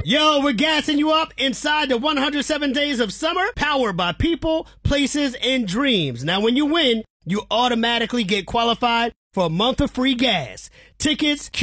Yo, we're gassing you up inside the 107 Days of Summer, powered by people, places, and dreams. Now, when you win, you automatically get qualified for a month of free gas. Tickets,